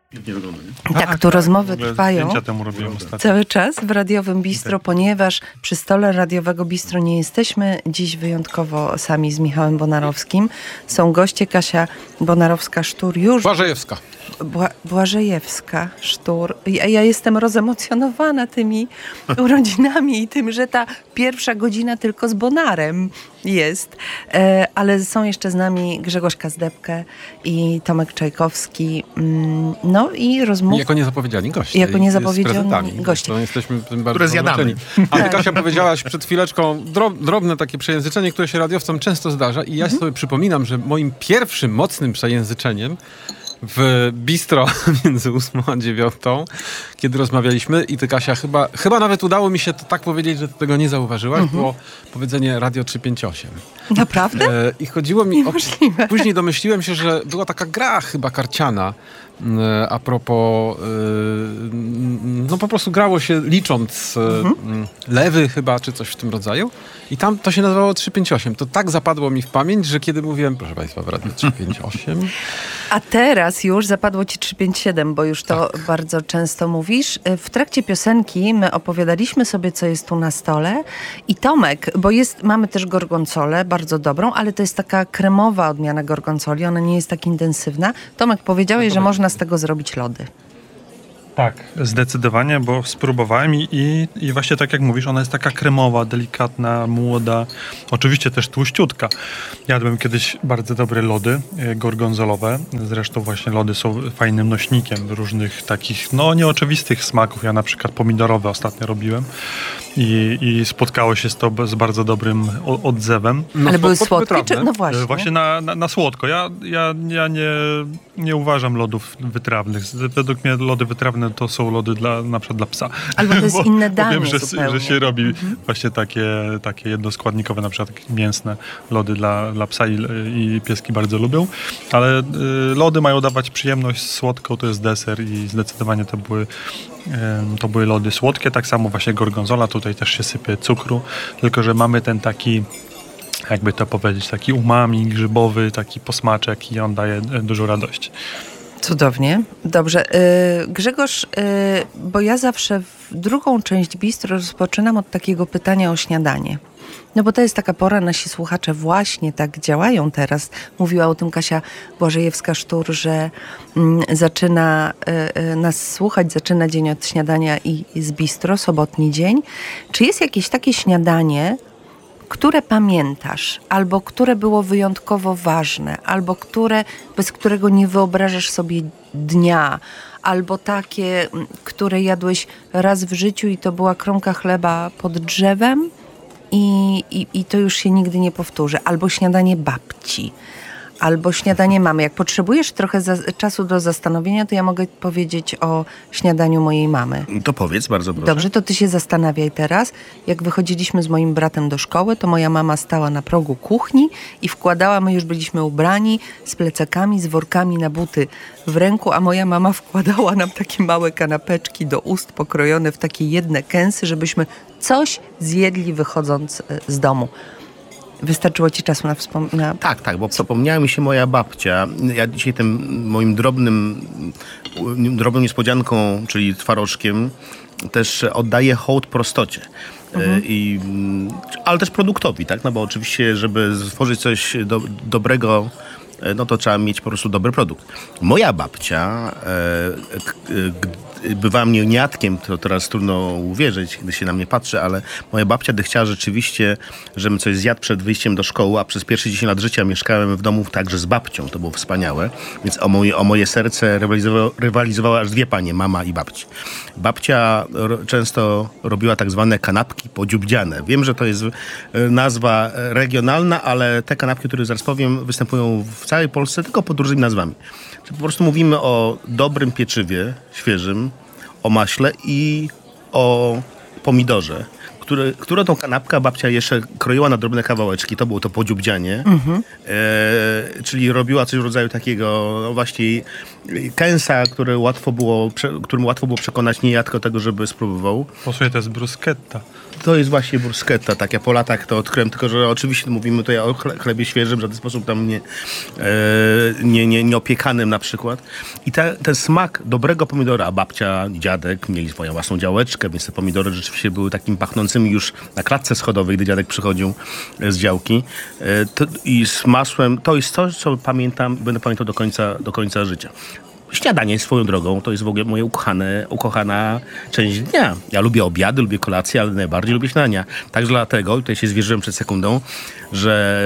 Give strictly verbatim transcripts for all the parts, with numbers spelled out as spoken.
Nie wygląda, nie? Tak, tak, tu tak, rozmowy trwają ostatnio. cały czas w radiowym bistro, ponieważ przy stole radiowego bistro nie jesteśmy dziś wyjątkowo sami z Michałem Bonarowskim. Są goście, Kasia Bonarowska-Sztur już... Błażejewska. Bła, Błażejewska-Sztur. Ja, ja jestem rozemocjonowana tymi urodzinami i tym, że ta pierwsza godzina tylko z Bonarem jest. E, ale są jeszcze z nami Grzegorz Kazdebke i Tomek Czajkowski. Mm, no i rozmów... Jako niezapowiedziani goście. Jako niezapowiedziani goście. To jesteśmy tym bardzo które zjadamy. Ale ty, Kasia, powiedziałaś przed chwileczką drob, drobne takie przejęzyczenie, które się radiowcom często zdarza i ja mhm. sobie przypominam, że moim pierwszym mocnym przejęzyczeniem w bistro między ósmą a dziewiątą, kiedy rozmawialiśmy i ty, Kasia, chyba, chyba nawet udało mi się to tak powiedzieć, że ty tego nie zauważyłaś, mhm. było powiedzenie Radio trzysta pięćdziesiąt osiem. Naprawdę? E, I chodziło mi o... Później domyśliłem się, że była taka gra chyba karciana, e, a propos e, no po prostu grało się licząc e, mhm. lewy chyba, czy coś w tym rodzaju. I tam to się nazywało trzysta pięćdziesiąt osiem. To tak zapadło mi w pamięć, że kiedy mówiłem, proszę państwa, w Radio trzysta pięćdziesiąt osiem. A teraz już zapadło ci trzysta pięćdziesiąt siedem, bo już to tak. bardzo często mówisz. W trakcie piosenki my opowiadaliśmy sobie, co jest tu na stole. I Tomek, bo jest, mamy też gorgonzolę, bardzo dobrą, ale to jest taka kremowa odmiana gorgonzoli. Ona nie jest tak intensywna. Tomek, powiedziałeś, że można z tego zrobić lody. Tak, zdecydowanie, bo spróbowałem i, i, i właśnie tak jak mówisz, ona jest taka kremowa, delikatna, młoda, oczywiście też tłuściutka. Jadłem kiedyś bardzo dobre lody gorgonzolowe, zresztą właśnie lody są fajnym nośnikiem różnych takich, no nieoczywistych smaków. Ja na przykład pomidorowe ostatnio robiłem i, i spotkało się z to z bardzo dobrym odzewem. No, ale były słodkie? Czy? No właśnie. Właśnie na, na, na słodko. Ja, ja, ja nie, nie uważam lodów wytrawnych. Według mnie lody wytrawne to są lody dla, na przykład dla psa. Albo to jest bo, inne danie bo wiem, że, zupełnie. że się robi mhm. właśnie takie, takie jednoskładnikowe, na przykład mięsne lody dla, dla psa i, i pieski bardzo lubią. Ale y, lody mają dawać przyjemność słodką, to jest deser i zdecydowanie to były, y, to były lody słodkie. Tak samo właśnie gorgonzola, tutaj też się sypie cukru, tylko że mamy ten taki, jakby to powiedzieć, taki umami grzybowy, taki posmaczek i on daje dużo radości. Cudownie. Dobrze. Grzegorz, bo ja zawsze w drugą część bistro rozpoczynam od takiego pytania o śniadanie. No bo to jest taka pora, nasi słuchacze właśnie tak działają teraz. Mówiła o tym Kasia Błażejewska-Sztur, że mm, zaczyna y, y, nas słuchać, zaczyna dzień od śniadania i, i z bistro, sobotni dzień. Czy jest jakieś takie śniadanie, które pamiętasz, albo które było wyjątkowo ważne, albo które, bez którego nie wyobrażasz sobie dnia, albo takie, które jadłeś raz w życiu i to była kromka chleba pod drzewem i, i, i to już się nigdy nie powtórzy, albo śniadanie babci, albo śniadanie mamy. Jak potrzebujesz trochę za, czasu do zastanowienia, to ja mogę powiedzieć o śniadaniu mojej mamy. To powiedz, bardzo proszę. Dobrze, to ty się zastanawiaj teraz. Jak wychodziliśmy z moim bratem do szkoły, to moja mama stała na progu kuchni i wkładała, my już byliśmy ubrani, z plecakami, z workami na buty w ręku, a moja mama wkładała nam takie małe kanapeczki do ust, pokrojone w takie jedne kęsy, żebyśmy coś zjedli wychodząc z domu. Wystarczyło ci czasu na wspomnienie? Tak, tak, bo zapomniała mi się moja babcia. Ja dzisiaj tym moim drobnym, drobną niespodzianką, czyli twarożkiem, też oddaję hołd prostocie. Mhm. I, ale też produktowi, tak? No bo oczywiście, żeby stworzyć coś do, dobrego, no to trzeba mieć po prostu dobry produkt. Moja babcia, e, k, k, bywałem nieniatkiem, to teraz trudno uwierzyć, gdy się na mnie patrzy, ale moja babcia by chciała rzeczywiście, żebym coś zjadł przed wyjściem do szkoły, a przez pierwsze dziesięć lat życia mieszkałem w domu także z babcią, to było wspaniałe, więc o moje, o moje serce rywalizowały, rywalizowały aż dwie panie, mama i babci. Babcia ro, często robiła tak zwane kanapki podziubdziane. Wiem, że to jest nazwa regionalna, ale te kanapki, które zaraz powiem, występują w całej Polsce tylko pod różnymi nazwami. Po prostu mówimy o dobrym pieczywie świeżym, o maśle i o pomidorze, które, które tą kanapkę babcia jeszcze kroiła na drobne kawałeczki. To było to podziubdzianie, mm-hmm. e, czyli robiła coś w rodzaju takiego no właśnie kęsa, który łatwo było, którym łatwo było przekonać niejadko tego, żeby spróbował. Posłuchaj, to jest bruschetta. to jest właśnie bruschetta, tak ja po latach to odkryłem, tylko że oczywiście mówimy tutaj o chlebie świeżym, w żaden sposób tam nie, e, nie, nie, nie opiekanym na przykład. I te, ten smak dobrego pomidora, a babcia i dziadek mieli swoją własną działeczkę, więc te pomidory rzeczywiście były takimi pachnącymi już na klatce schodowej, gdy dziadek przychodził z działki. E, to, I z masłem, to jest coś, co pamiętam, będę pamiętał do końca, do końca życia. Śniadanie swoją drogą to jest w ogóle moja ukochane, ukochana część dnia. Ja lubię obiady, lubię kolacje, ale najbardziej lubię śniadania. Także dlatego, tutaj się zwierzyłem przed sekundą, że,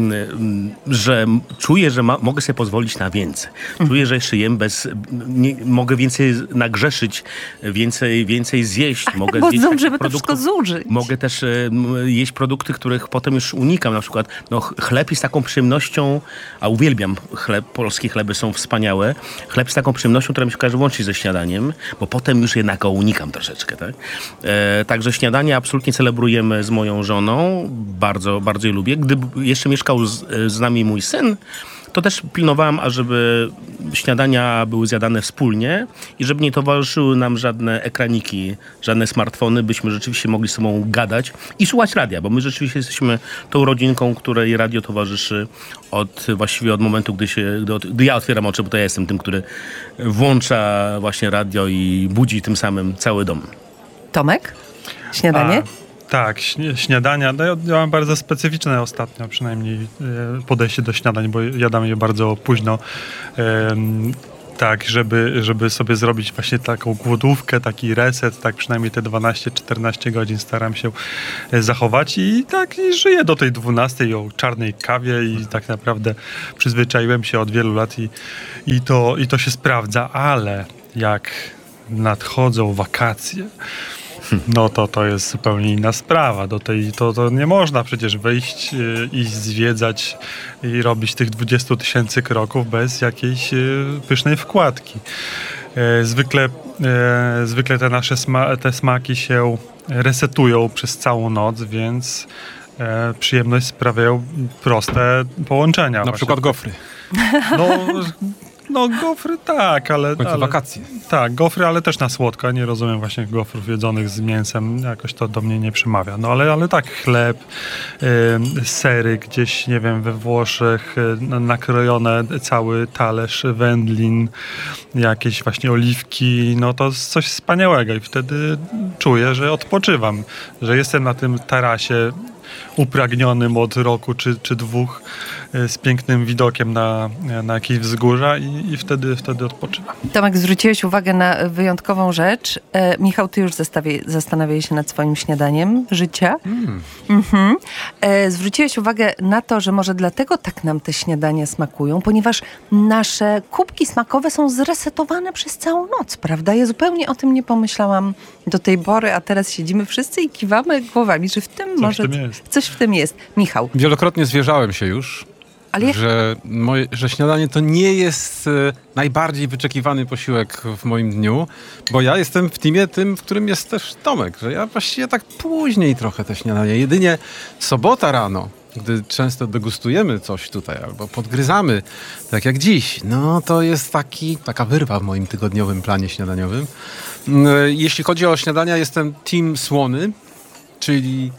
że czuję, że ma, mogę sobie pozwolić na więcej. Czuję, że jeszcze jem bez... Nie, mogę więcej nagrzeszyć, więcej, więcej zjeść. Mogę Bo zjeść żeby to produktów. wszystko zużyć. Mogę też um, jeść produkty, których potem już unikam. Na przykład no, chleb jest taką przyjemnością, a uwielbiam chleb, polskie chleby są wspaniałe. Chleb z taką przyjemnością, która mi się kojarzy łącznie ze śniadaniem, bo potem już jednak go unikam troszeczkę, tak? E, także śniadanie absolutnie celebrujemy z moją żoną. Bardzo, bardzo je lubię. Gdy jeszcze mieszkał z, z nami mój syn, to też pilnowałem, ażeby śniadania były zjadane wspólnie i żeby nie towarzyszyły nam żadne ekraniki, żadne smartfony, byśmy rzeczywiście mogli z sobą gadać i słuchać radia, bo my rzeczywiście jesteśmy tą rodzinką, której radio towarzyszy od właściwie od momentu, gdy, się, gdy, gdy ja otwieram oczy, bo to ja jestem tym, który włącza właśnie radio i budzi tym samym cały dom. Tomek? Śniadanie? A, tak, śnie, śniadania. No ja, ja mam bardzo specyficzne ostatnio przynajmniej e, podejście do śniadań, bo jadam je bardzo późno. E, tak, żeby, żeby sobie zrobić właśnie taką głodówkę, taki reset, tak przynajmniej te dwanaście czternaście godzin staram się zachować i tak i żyję do tej dwunastej o czarnej kawie i tak naprawdę przyzwyczaiłem się od wielu lat i, i, to, i to się sprawdza, ale jak nadchodzą wakacje, no to to jest zupełnie inna sprawa. Do tej, to, to nie można przecież wyjść, yy, iść zwiedzać i robić tych dwudziestu tysięcy kroków bez jakiejś yy, pysznej wkładki. Yy, zwykle, yy, zwykle te nasze sma- te smaki się resetują przez całą noc, więc yy, przyjemność sprawiają proste połączenia. Na właśnie. przykład gofry. No, no gofry tak, ale... W końcu ale wakacje. tak, gofry, ale też na słodko. Nie rozumiem właśnie gofrów jedzonych z mięsem. Jakoś to do mnie nie przemawia. No ale, ale tak, chleb, y, sery gdzieś, nie wiem, we Włoszech, y, nakrojone cały talerz wędlin, jakieś właśnie oliwki. No to jest coś wspaniałego i wtedy czuję, że odpoczywam. Że jestem na tym tarasie upragnionym od roku czy, czy dwóch z pięknym widokiem na, na jakieś wzgórza i, i wtedy, wtedy odpoczywam. Tomek, zwróciłeś uwagę na wyjątkową rzecz. E, Michał, ty już zestawie, zastanawiałeś się nad swoim śniadaniem życia. Mm. Mhm. E, zwróciłeś uwagę na to, że może dlatego tak nam te śniadania smakują, ponieważ nasze kubki smakowe są zresetowane przez całą noc, prawda? Ja zupełnie o tym nie pomyślałam do tej pory, a teraz siedzimy wszyscy i kiwamy głowami, że w tym Coś może... w tym jest. Coś w tym jest. Michał. Wielokrotnie zwierzałem się już, Ale jak... że, moje, że śniadanie to nie jest e, najbardziej wyczekiwany posiłek w moim dniu, bo ja jestem w teamie tym, w którym jest też Tomek, że ja właściwie tak później trochę te śniadanie. Jedynie sobota rano, gdy często degustujemy coś tutaj albo podgryzamy, tak jak dziś, no to jest taki, taka wyrwa w moim tygodniowym planie śniadaniowym. Jeśli chodzi o śniadania, jestem team słony, czyli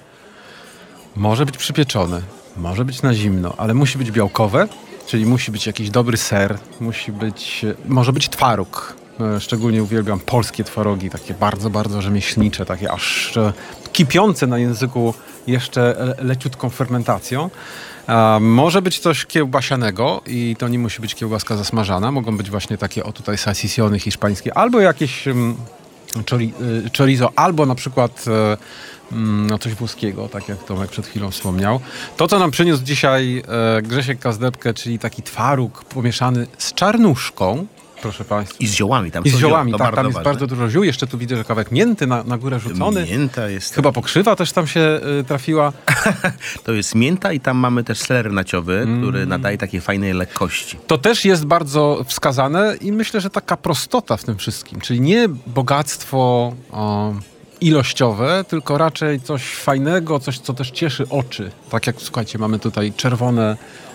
może być przypieczone, może być na zimno, ale musi być białkowe, czyli musi być jakiś dobry ser, musi być, może być twaróg. Szczególnie uwielbiam polskie twarogi, takie bardzo, bardzo rzemieślnicze, takie aż kipiące na języku jeszcze leciutką fermentacją. A może być coś kiełbasianego i to nie musi być kiełbaska zasmażana. Mogą być właśnie takie o tutaj salsiciony hiszpańskie albo jakieś um, chori, chorizo, albo na przykład um, no coś włoskiego, tak jak Tomek przed chwilą wspomniał. To, co nam przyniósł dzisiaj e, Grzesiek Kazdebkę, czyli taki twaróg pomieszany z czarnuszką, proszę Państwa. I z ziołami. Tam I z są ziołami, zioła, tak, tam jest ważne. bardzo dużo ziół. Jeszcze tu widzę, że kawałek mięty na, na górę rzucony. Mięta jest... Chyba pokrzywa też tam się y, trafiła. To jest mięta i tam mamy też seler naciowy, mm. który nadaje takiej fajnej lekkości. To też jest bardzo wskazane i myślę, że taka prostota w tym wszystkim. Czyli nie bogactwo o, ilościowe, tylko raczej coś fajnego, coś, co też cieszy oczy. Tak jak, słuchajcie, mamy tutaj czerwone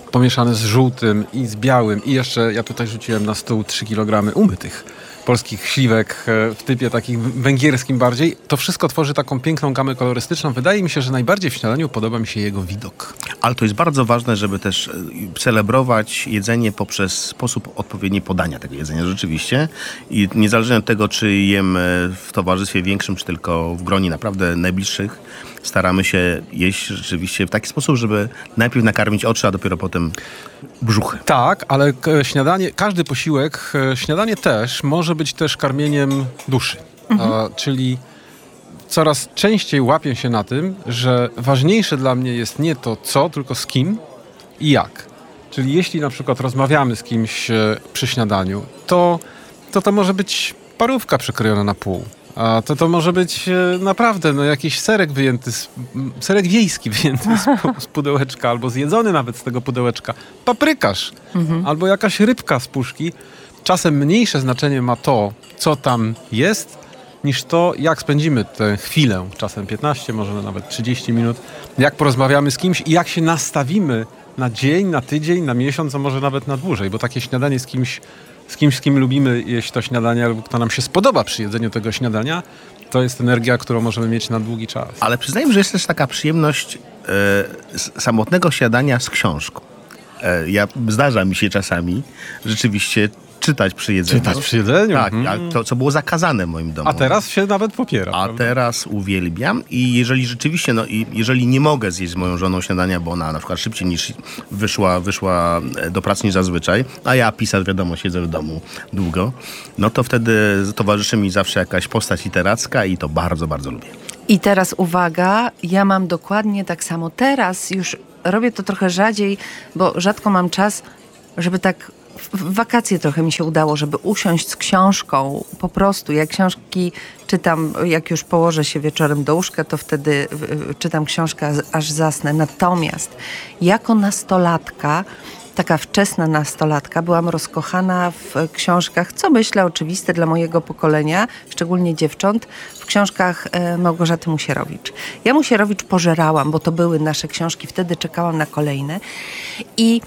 pomieszane z żółtym i z białym i jeszcze ja tutaj rzuciłem na stół trzy kilogramy umytych polskich śliwek w typie takim węgierskim bardziej. To wszystko tworzy taką piękną gamę kolorystyczną. Wydaje mi się, że najbardziej w śniadaniu podoba mi się jego widok. Ale to jest bardzo ważne, żeby też celebrować jedzenie poprzez sposób odpowiedni podania tego jedzenia rzeczywiście. I niezależnie od tego, czy jem w towarzystwie większym, czy tylko w gronie naprawdę najbliższych, staramy się jeść rzeczywiście w taki sposób, żeby najpierw nakarmić oczy, a dopiero potem brzuchy. Tak, ale śniadanie, każdy posiłek, śniadanie też może być też karmieniem duszy. Mhm. A, czyli coraz częściej łapię się na tym, że ważniejsze dla mnie jest nie to co, tylko z kim i jak. Czyli jeśli na przykład rozmawiamy z kimś przy śniadaniu, to to, to może być parówka przykrojona na pół. A to to może być e, naprawdę no, jakiś serek wyjęty, z, serek wiejski wyjęty z, z pudełeczka, albo zjedzony nawet z tego pudełeczka. Paprykarz, mhm. albo jakaś rybka z puszki. Czasem mniejsze znaczenie ma to, co tam jest, niż to, jak spędzimy tę chwilę, czasem piętnaście, może nawet trzydzieści minut, jak porozmawiamy z kimś i jak się nastawimy na dzień, na tydzień, na miesiąc, a może nawet na dłużej, bo takie śniadanie z kimś, z kimś, z kim lubimy jeść to śniadanie, albo kto nam się spodoba przy jedzeniu tego śniadania, to jest energia, którą możemy mieć na długi czas. Ale przyznaję, że jest też taka przyjemność e, samotnego śniadania z książką. E, ja, zdarza mi się czasami rzeczywiście czytać przy jedzeniu. Czytać przy jedzeniu? Tak, hmm. a to, co było zakazane w moim domu. A teraz się nawet popiera. A prawda? teraz uwielbiam i jeżeli rzeczywiście, no i jeżeli nie mogę zjeść z moją żoną śniadania, bo ona na przykład szybciej niż wyszła, wyszła do pracy niż zazwyczaj, a ja pisać, wiadomo, siedzę w domu długo, no to wtedy towarzyszy mi zawsze jakaś postać literacka i to bardzo, bardzo lubię. I teraz uwaga, ja mam dokładnie tak samo. Teraz już robię to trochę rzadziej, bo rzadko mam czas, żeby tak w wakacje trochę mi się udało, żeby usiąść z książką, po prostu. Jak książki czytam, jak już położę się wieczorem do łóżka, to wtedy czytam książkę, aż zasnę. Natomiast jako nastolatka, taka wczesna nastolatka, byłam rozkochana w książkach, co myślę oczywiste dla mojego pokolenia, szczególnie dziewcząt, w książkach Małgorzaty Musierowicz. Ja Musierowicz pożerałam, bo to były nasze książki, wtedy czekałam na kolejne i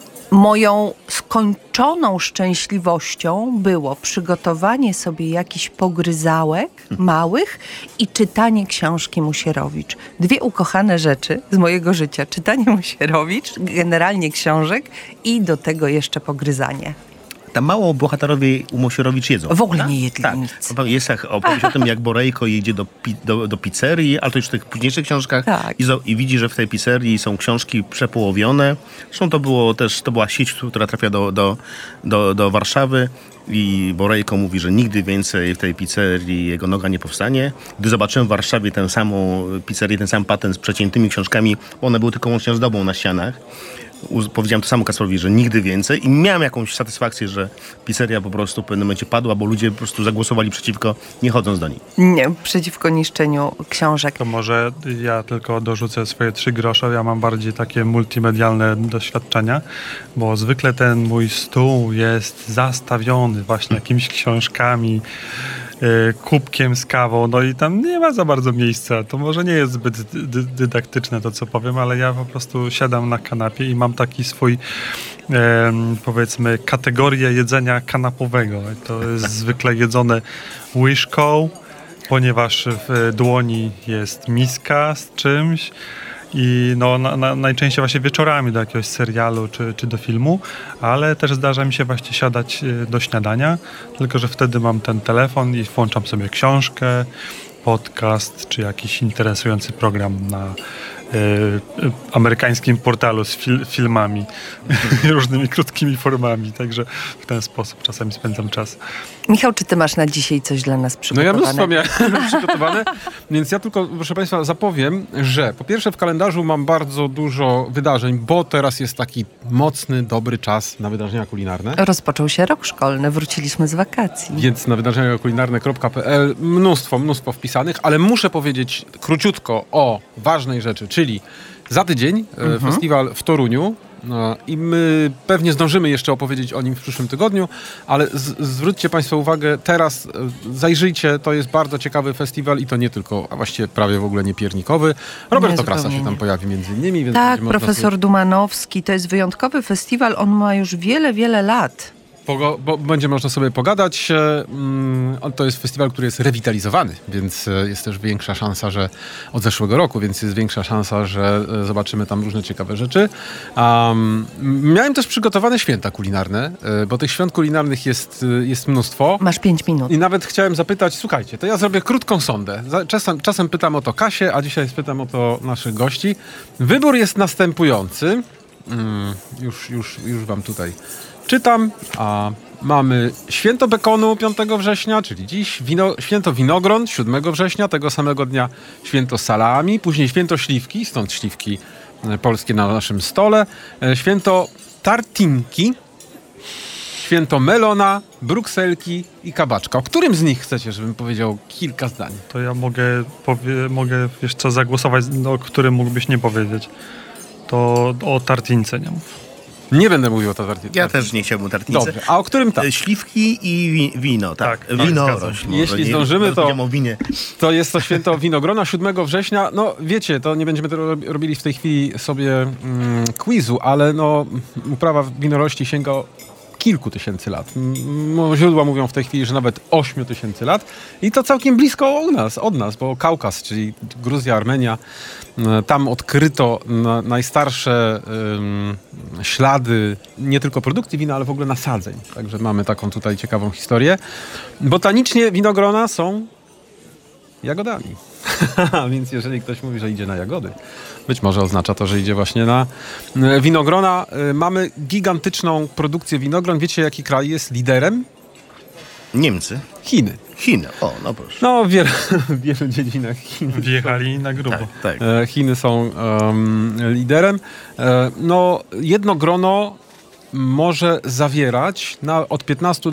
moją skończoną szczęśliwością było przygotowanie sobie jakichś pogryzałek małych i czytanie książki Musierowicz. Dwie ukochane rzeczy z mojego życia. Czytanie Musierowicz, generalnie książek i do tego jeszcze pogryzanie. Tam mało bohaterowie u Musierowicz jedzą. W ogóle nie jedli tak. nic. Jest opowieść o tym, jak Borejko jedzie do, do, do pizzerii, ale to już w tych późniejszych książkach tak. i, zo, i widzi, że w tej pizzerii są książki przepołowione. Zresztą to było też, to była sieć, która trafia do, do, do, do Warszawy i Borejko mówi, że nigdy więcej w tej pizzerii jego noga nie powstanie. Gdy zobaczyłem w Warszawie tę samą pizzerię, ten sam patent z przeciętymi książkami, bo one były tylko łącznie ozdobą na ścianach, powiedziałem to samo Kacprowi, że nigdy więcej i miałem jakąś satysfakcję, że pizzeria po prostu w pewnym momencie padła, bo ludzie po prostu zagłosowali przeciwko, nie chodząc do niej. Nie, przeciwko niszczeniu książek. To może ja tylko dorzucę swoje trzy grosze. Ja mam bardziej takie multimedialne doświadczenia, bo zwykle ten mój stół jest zastawiony właśnie jakimiś książkami, kubkiem z kawą, no i tam nie ma za bardzo miejsca. To może nie jest zbyt dy- dydaktyczne to, co powiem, ale ja po prostu siadam na kanapie i mam taki swój e, powiedzmy kategorię jedzenia kanapowego. To jest zwykle jedzone łyżką, ponieważ w dłoni jest miska z czymś i no, na, na, najczęściej właśnie wieczorami do jakiegoś serialu czy, czy do filmu, ale też zdarza mi się właśnie siadać do śniadania, tylko że wtedy mam ten telefon i włączam sobie książkę, podcast czy jakiś interesujący program na y, amerykańskim portalu z fil, filmami, różnymi krótkimi formami, także w ten sposób czasami spędzam czas. Michał, czy ty masz na dzisiaj coś dla nas przygotowane? No ja mnóstwo miałem przygotowane, więc ja tylko, proszę Państwa, zapowiem, że po pierwsze w kalendarzu mam bardzo dużo wydarzeń, bo teraz jest taki mocny, dobry czas na wydarzenia kulinarne. Rozpoczął się rok szkolny, wróciliśmy z wakacji. Więc na wydarzenia kulinarne kropka p l mnóstwo, mnóstwo wpisanych, ale muszę powiedzieć króciutko o ważnej rzeczy, czyli za tydzień mhm. festiwal w Toruniu, No, i my pewnie zdążymy jeszcze opowiedzieć o nim w przyszłym tygodniu, ale z, zwróćcie Państwo uwagę, teraz e, zajrzyjcie, to jest bardzo ciekawy festiwal i to nie tylko, a właściwie prawie w ogóle nie piernikowy. Roberto Nie, Krasa zupełnie się tam nie. pojawi między innymi. Więc Tak, będzie można profesor sobie- Dumanowski. To jest wyjątkowy festiwal. On ma już wiele, wiele lat. Pogo- bo będzie można sobie pogadać. E, mm, on- to jest festiwal, który jest rewitalizowany, więc e, jest też większa szansa, że od zeszłego roku, więc jest większa szansa, że e, zobaczymy tam różne ciekawe rzeczy. Um, miałem też przygotowane święta kulinarne, e, bo tych świąt kulinarnych jest, e, jest mnóstwo. Masz pięć minut. I nawet chciałem zapytać, słuchajcie, to ja zrobię krótką sondę. Za- Czasem, czasem pytam o to Kasię, a dzisiaj spytam o to naszych gości. Wybór jest następujący. Mm, już, już, już wam tutaj czytam. A mamy święto bekonu piątego września, czyli dziś, wino, święto winogron siódmego września, tego samego dnia święto salami, później święto śliwki, stąd śliwki e, polskie na naszym stole, e, święto tartinki, święto melona, brukselki i kabaczka. O którym z nich chcecie, żebym powiedział kilka zdań? To ja mogę, powie, mogę wiesz co, zagłosować, no, o którym mógłbyś nie powiedzieć. To o tartince nie mów. Nie będę mówił o tartince. Ja też nie chciałbym tartnicy. Dobrze, a o którym tak? E, Śliwki i wi- wino, tak. Tak, tak, wino zgadzam rośnie. się. może Jeśli nie- zdążymy, teraz to- powiedziałem o winie. To jest to święto winogrona siódmego września. No wiecie, to nie będziemy tego rob- robili w tej chwili sobie mm, quizu, ale no uprawa winorośli sięga kilku tysięcy lat. M- Źródła mówią w tej chwili, że nawet ośmiu tysięcy lat. I to całkiem blisko u nas, od nas, bo Kaukaz, czyli Gruzja, Armenia, e, tam odkryto na, najstarsze em, ślady nie tylko produkcji wina, ale w ogóle nasadzeń. Także mamy taką tutaj ciekawą historię. Botanicznie winogrona są jagodami. Więc jeżeli ktoś mówi, że idzie na jagody, być może oznacza to, że idzie właśnie na e, winogrona. E, Mamy gigantyczną produkcję winogron. Wiecie, jaki kraj jest liderem? Niemcy. Chiny. Chiny. O, no proszę. No, w wielu, w wielu dziedzinach Chiny. Wjechali na grubo. Tak, tak. E, Chiny są em, liderem. E, no, jedno grono może zawierać na, od piętnastu